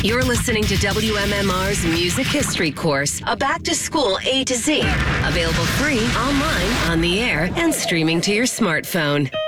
You're listening to WMMR's Music History Course, a back-to-school A to Z. Available free, online, on the air, and streaming to your smartphone.